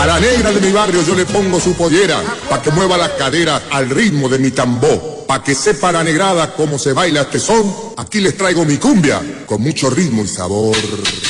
la negra de mi barrio yo le pongo su pollera, pa' que mueva las caderas al ritmo de mi tambor. Pa' que sepa la negrada cómo se baila este son, aquí les traigo mi cumbia, con mucho ritmo y sabor.